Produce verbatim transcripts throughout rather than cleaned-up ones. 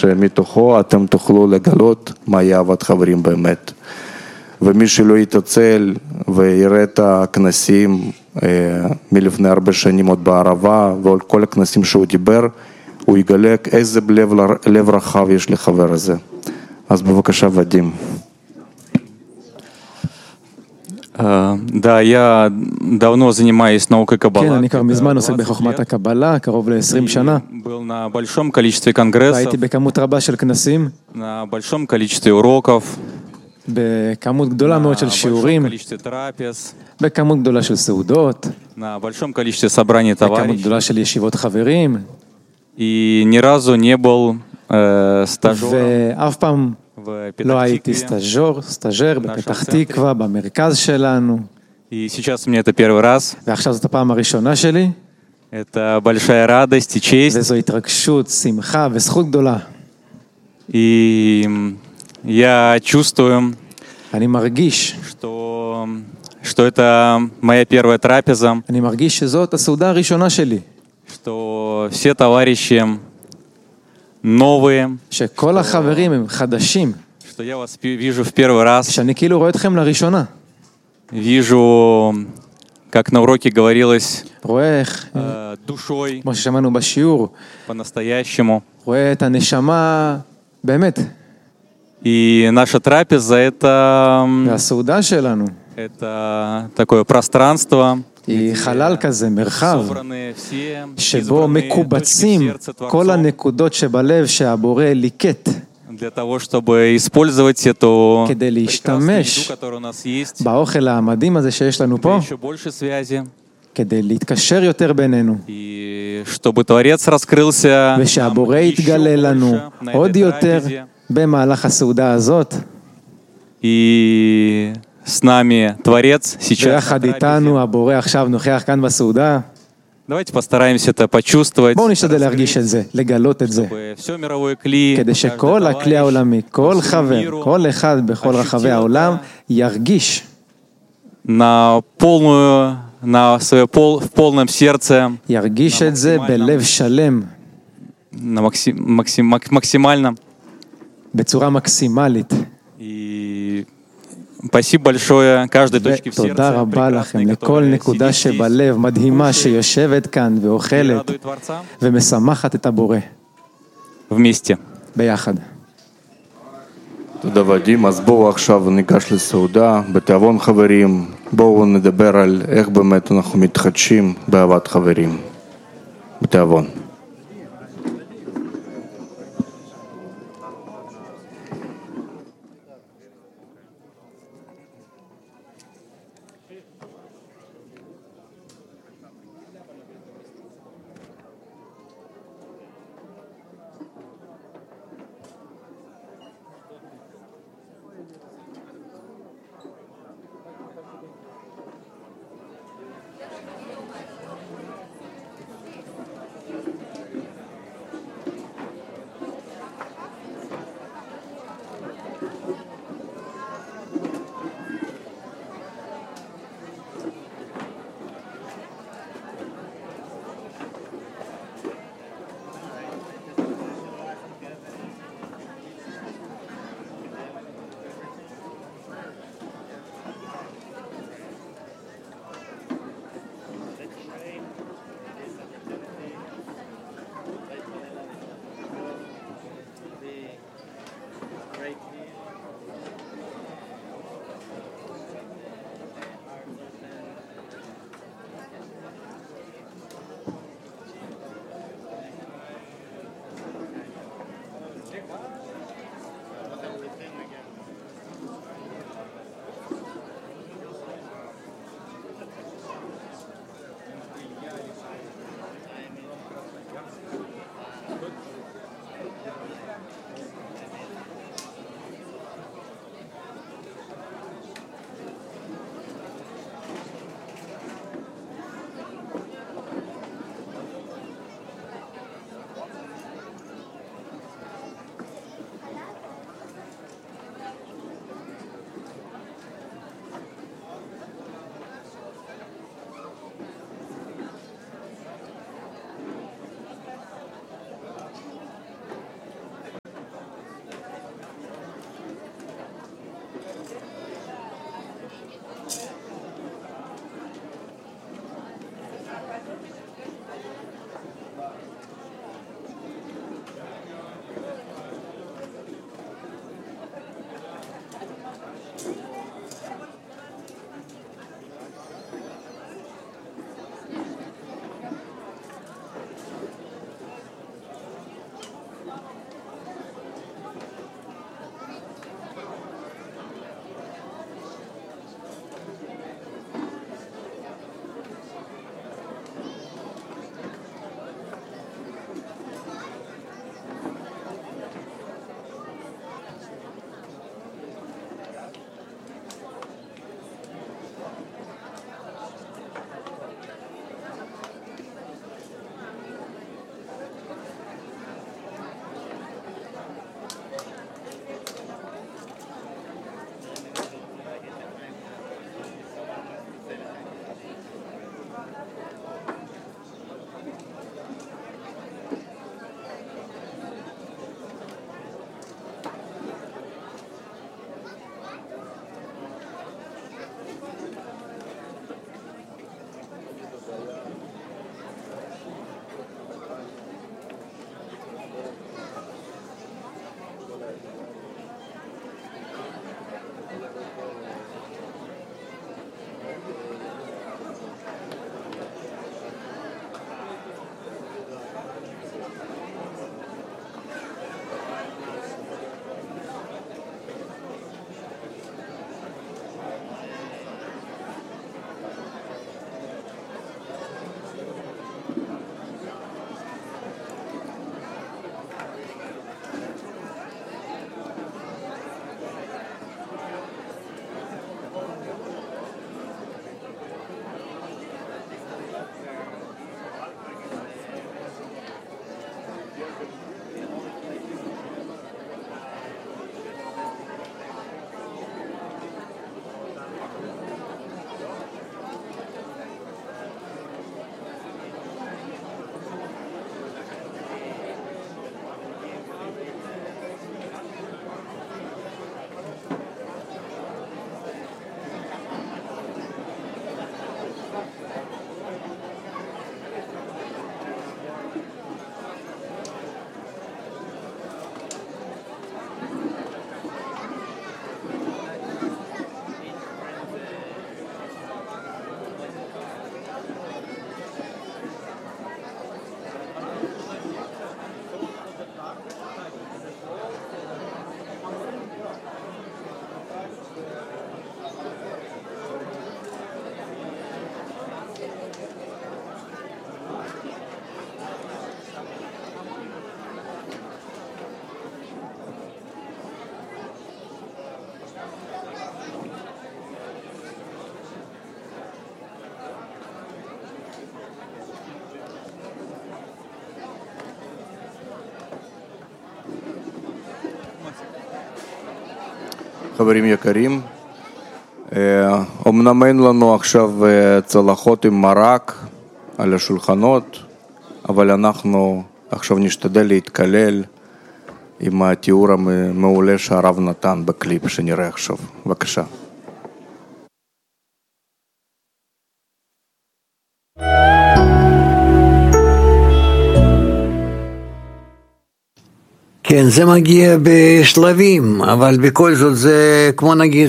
שמתוכו אתם תוכלו לגלות מהי אהבת חברים באמת. ומי שלא יתעצל ויראה את הכנסים מלפני הרבה שנים עוד בערבה ועוד כל הכנסים שהוא דיבר, הוא יגלה איזה לב, לב רחב יש לחבר הזה. אז בבקשה, ודים. Да, я давно занимаюсь наукой Каббала. כן, אני כבר מזמן עוסק בחוכמת הקבלה, קרוב ל-עשרים שנה. Был на большом количестве конгрессов, והייתי בכמות רבה של כנסים, на большом количестве уроков, בכמות גדולה מאוד של на большом שיעורים, количестве трапез, בכמות גדולה של סעודות, на большом количестве собраний בכמות товарищей. גדולה של ישיבות חברים, И ни разу не был э, стажером ואף פעם в לא הייתי Петахтикве. סטאז'ור, סטאז'ר בפתח תקווה, במרכז שלנו, И сейчас мне это первый раз. ועכשיו זאת הפעם הראשונה שלי, Это большая радость и честь. וזו התרגשות, שמחה וזכות גדולה. И я чувствую, אני מרגיש, что, что это моя первая трапеза, אני מרגיש שזאת הסעודה הראשונה שלי, что все товарищи новые, שכל החברים הם חדשים, что я вас пи- вижу в первый раз, שאני כאילו רואה אתכם לראשונה. вижу, как на уроке говорилось, רואה איך, э, душой, כמו ששמענו בשיעור, по-настоящему. רואה את הנשמה, באמת, И наша трапеза — это, והסעודה שלנו это такое пространство, היא חלל כזה, מרחב, собранные все, שבו избранные точки в מקובצים сердце כל Творцов, הנקודות שבלב שהבורא ליקט, для того, чтобы использовать эту כדי прекрасную להשתמש еду, которая у нас есть, באוכל המדהים הזה שיש לנו פה, еще больше связи, כדי להתקשר יותר בינינו, и чтобы Творец раскрылся нам ושהבורא еще יתגלה לנו больше на עוד этой יותר трапезе, במהלך הסעודה הזאת, и с нами Творец сейчас на ויחד трапезе. איתנו הבורא עכשיו נוכח כאן בסעודה. Давайте постараемся это почувствовать, בואו נשתדל להרגיש את זה, לגלות את זה, чтобы все מировое כלי, כדי שכל הכלי העולמי, כל חבר, כל אחד בכל רחבי העולם ירגיש, на полную, на свое пол, в полном сердце, ירגיש את זה בלב שלם, на максим, максим, мак- максимально. בצורה מקסימלית. И спасибо большое каждой точке в ותודה сердце, רבה לכם прекрасной, לכל которая נקודה сидит здесь, שבלב, מדהימה, שיושבת כאן и ואוכלת радует Творца ומשמחת את הבורא вместе. ביחד. תודה ודים, אז בואו עכשיו ניגש לסעודה, בתיאבון חברים, בואו נדבר על איך באמת אנחנו מתחדשים באהבת חברים. בתיאבון. חברים יקרים, אמנם אין לנו עכשיו צלחות עם מרק על השולחנות, אבל אנחנו עכשיו נשתדל להתקלל עם התיאור המעולה שהרב נתן בקליפ שנראה עכשיו. בבקשה. כן, זה מגיע בשלבים, אבל בכל זאת זה כמו נגיד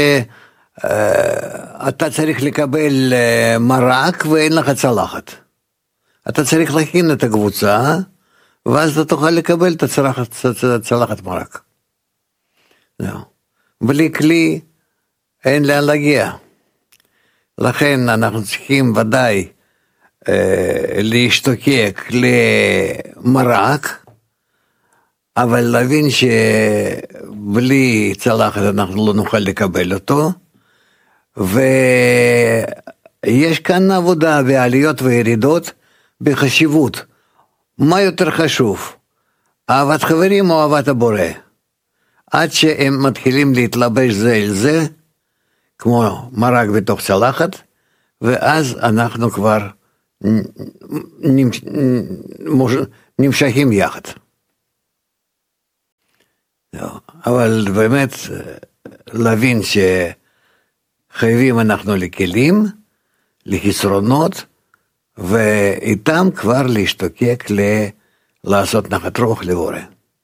שאתה צריך לקבל מרק ואין לך צלחת. אתה צריך להכין את הקבוצה, ואז אתה תוכל לקבל את הצלחת מרק. בלי כלי אין לאן להגיע. לכן אנחנו צריכים ודאי להשתוקק למרק, אבל להבין שבלי צלחת אנחנו לא נוכל לקבל אותו, ויש כאן עבודה ועליות וירידות בחשיבות. מה יותר חשוב? אהבת חברים או אהבת הבורא? עד שהם מתחילים להתלבש זה אל זה, כמו מרק בתוך צלחת, ואז אנחנו כבר נמשכים יחד. אבל באמת להבין שחייבים אנחנו לכלים, לחסרונות, ואיתם כבר להשתוקק ל... לעשות נחת רוח לבורא.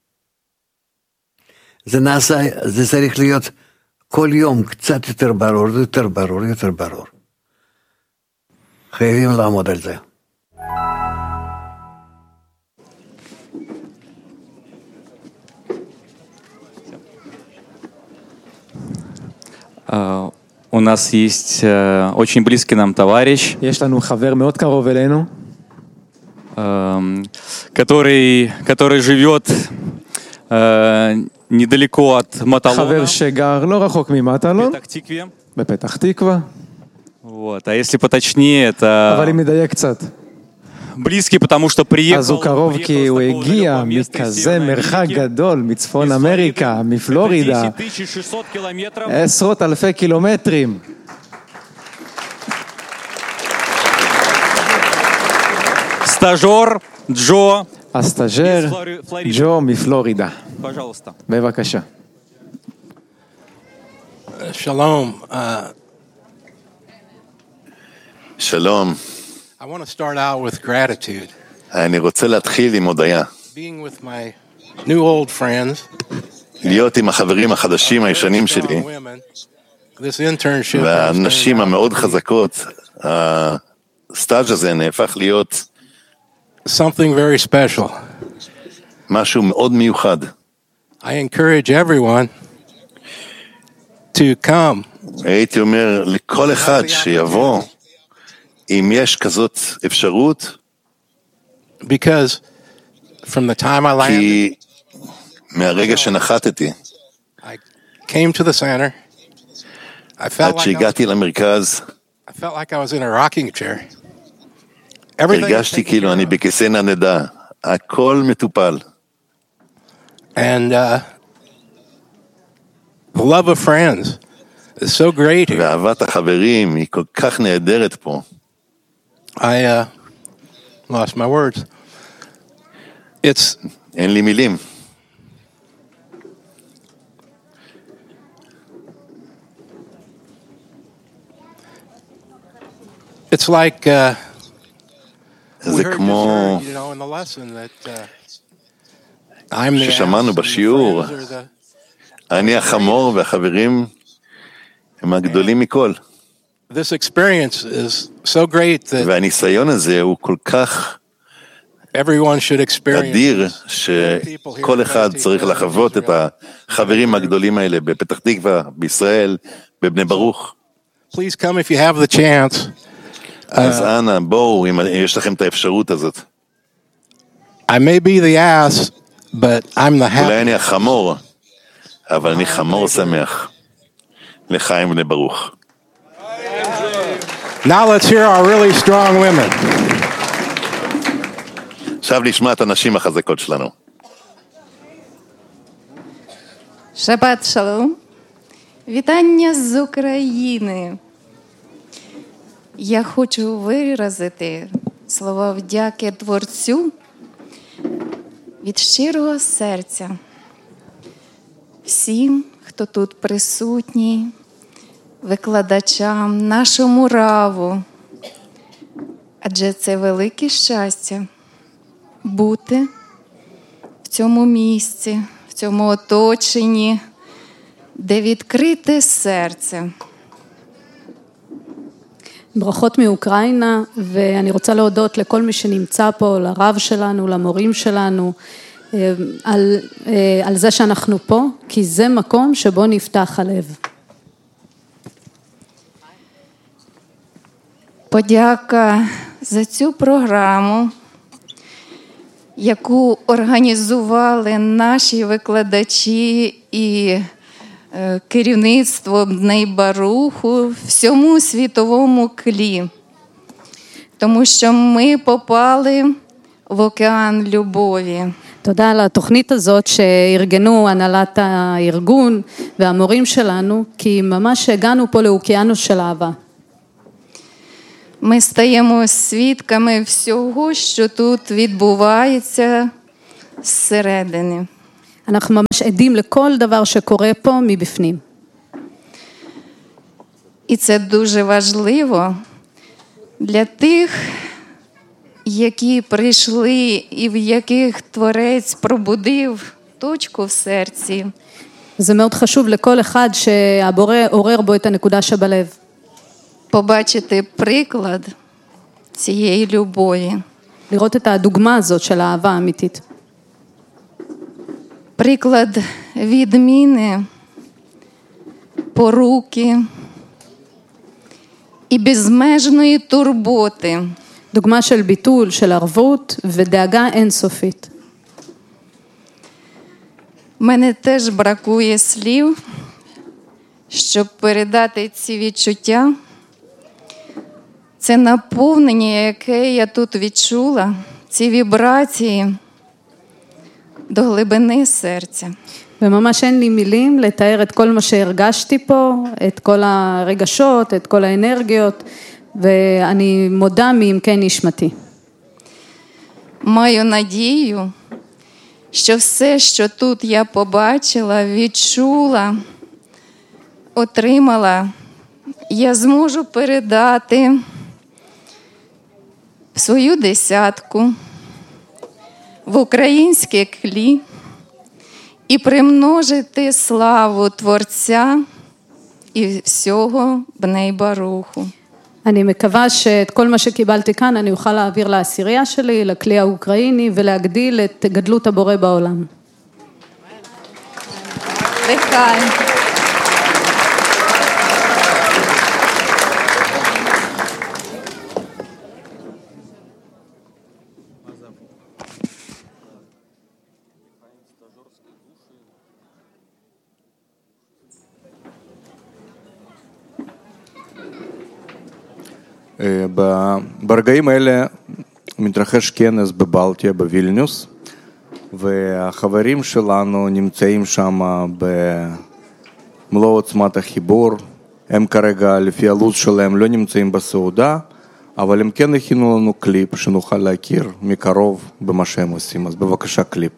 זה נעשה, זה צריך להיות כל יום קצת יותר ברור, יותר ברור, יותר ברור. חייבים לעמוד על זה. У нас есть очень близкий нам товарищ, יש לנו חבר מאוד קרוב אלינו, который, который живет недалеко от Маталона, חבר שגר לא רחוק ממטלון, Петах-Тикве. בפתח תקווה, Вот. А если поточнее, это אבל אם נדייק קצת, близкий, потому что приехал, אז הוא קרוב כי הוא הגיע מכזה מרחק גדול, מצפון אמריקה, מפלורידה, עשרות אלפי קילומטרים. стажер Джо, הסטאז'ר ג'ו מפלורידה. пожалуйста. בבקשה. Shalom. Uh, שלום, I want to start out with gratitude. אני רוצה להתחיל עם הודיה. Being with my new old friends, להיות עם החברים החדשים הישנים שלי, this internship, והנשים המאוד חזקות, הסטאז' הזה נהפך להיות something very special. משהו מאוד מיוחד. I encourage everyone to come. הייתי אומר לכל אחד שיבוא, אם יש כזאת אפשרות, Because from the time I landed, כי מהרגע שנחתתי, I came to the center. I felt עד like I was, שהגעתי למרכז, I felt like I was in a rocking chair. Everything was הרגשתי taken כאילו care אני of. בכיסא נדנדה, הכל מטופל. And uh, the love of friends is so great here. ואהבת החברים היא כל כך נהדרת פה. I uh, lost my words. It's אין לי מילים. it's like uh, we זה heard כמו just heard, you know, in the lesson that uh, I'm the ששמענו ass and the בשיעור. friends are the- אני החמור והחברים הם הגדולים מכל. This experience is so great that והניסיון הזה הוא כל כך everyone should experience. אדיר שכל אחד צריך לחוות את החברים הגדולים האלה בפתח תקווה, בישראל, בבני ברוך. Please come if you have the chance. אז אנא, בואו, אם יש לכם את האפשרות הזאת. I may be the ass, but I'm the אולי happy. אני החמור, אבל אני חמור שמח. לחיים בני ברוך. Now let's hear our really strong women. עכשיו נשמע את הנשים החזקות שלנו. Shabbat Shalom. Вітання з України. Я хочу виразити слова вдяки Творцю від щирого серця всім, хто тут присутній, викладачам, нашому раву. Адже це велике щастя бути в цьому місці, в цьому оточенні, де відкрите серце. ברכות מאוקראינה, ואני רוצה להודות לכל מי שנמצא פה, לרב שלנו, למורים שלנו, על, על זה שאנחנו פה, כי זה מקום שבו נפתח הלב. Подяка за цю програму, яку організували наші викладачі і керівництво Бней Баруху всьому світовому клі. Тому що ми попали в океан любові. תודה על התוכנית הזאת שארגנו הנהלת הארגון והמורים שלנו, כי ממש הגענו פה לאוקיינוס של אהבה. Ми стаємо свідками всього, що тут відбувається зсередини. אנחנו ממש עדים לכל דבר שקורה פה מבפנים. І це дуже важливо для тих, які прийшли і в яких Творець пробудив точку в серці. זה מאוד חשוב לכל אחד שהבורא עורר בו את הנקודה שבלב. Побачити приклад цієї любові. לראות את הדוגמה הזאת של האהבה האמיתית. Приклад відміни, поруки і безмежної турботи. דוגמה של ביטול, של ערבות ודאגה אינסופית. Мене теж бракує слів, щоб передати ці відчуття. Це наповнення, яке я тут відчула, ці вібрації до глибини серця. וממש אין לי מילים לתאר את כל מה שהרגשתי פה, את כל הרגשות, את כל האנרגיות, ואני מודה מעמקי נשמתי. Маю надію, що все, що тут я побачила, відчула, отримала, я зможу передати в свою десятку, в українське клі і примножити славу Творця і всього Бней Баруху. אני מקווה שאת כל מה שקיבלתי כאן אני אוכל להעביר לעשירייה שלי, לכלי האוקראיני, ולהגדיל את גדלות הבורא בעולם. לחיים. ברגעים האלה מתרחש כנס בבלטיה, בווילניוס, והחברים שלנו נמצאים שם במלוא עוצמת החיבור. הם כרגע, לפי הלו"ז שלהם, לא נמצאים בסעודה, אבל הם כן הכינו לנו קליפ שנוכל להכיר מקרוב במה שהם עושים. אז בבקשה קליפ.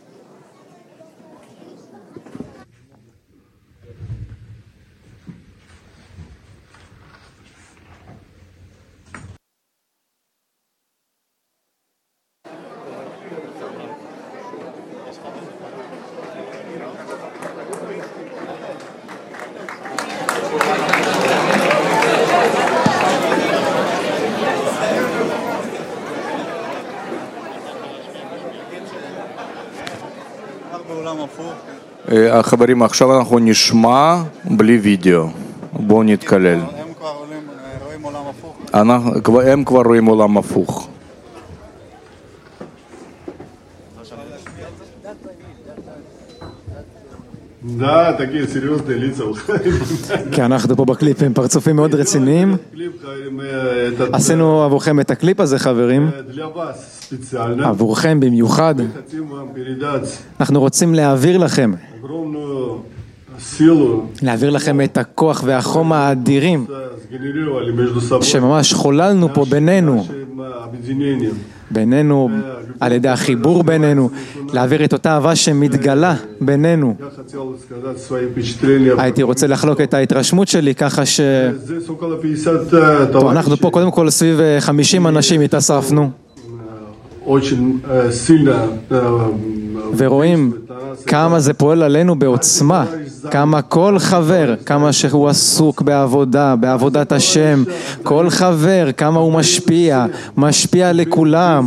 החברים, עכשיו אנחנו נשמע בלי וידאו, בואו נתקלל. הם כבר רואים עולם הפוך. הם כבר רואים עולם הפוך. Да, такие серьезные лица. כי אנחנו פה בקליפ עם פרצופים מאוד רציניים. עשינו עבורכם את הקליפ הזה, חברים. עבורכם במיוחד. אנחנו רוצים להעביר לכם להעביר לכם את הכוח והחום האדירים שממש חוללנו פה בינינו, בינינו, על ידי החיבור בינינו, להעביר את אותה אהבה שמתגלה בינינו. הייתי רוצה לחלוק את ההתרשמות שלי ככה ש... טוב, אנחנו פה קודם כל סביב חמישים אנשים התאספנו. ורואים כמה זה פועל עלינו בעוצמה, כמה כל חבר, כמה שהוא עסוק בעבודה, בעבודת השם, כל חבר, כמה הוא משפיע, משפיע לכולם,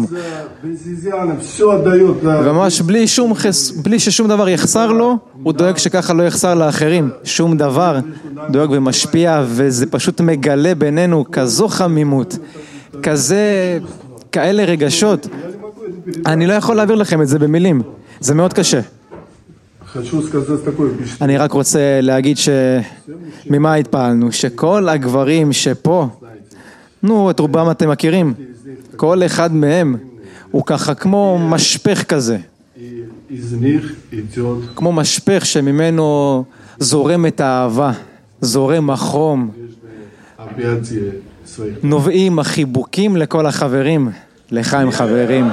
וממש בלי שום חס... בלי ששום דבר יחסר לו, הוא דואג שככה לא יחסר לאחרים, שום דבר, דואג ומשפיע, וזה פשוט מגלה בינינו כזו חמימות, כזה, כאלה רגשות. אני לא יכול להעביר לכם את זה במילים, זה מאוד קשה. אני רק רוצה להגיד שממה התפעלנו, שכל הגברים שפה, נו, את רובם אתם מכירים, כל אחד מהם הוא ככה כמו משפך כזה, כמו משפך שממנו זורם את האהבה, זורם החום, נובעים החיבוקים לכל החברים, לחיים חברים.